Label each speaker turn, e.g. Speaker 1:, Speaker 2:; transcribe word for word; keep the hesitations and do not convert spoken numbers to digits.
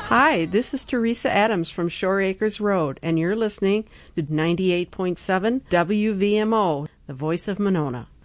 Speaker 1: Hi, this is Teresa Adams from Shore Acres Road, and you're listening to ninety-eight point seven W V M O, the voice of Monona.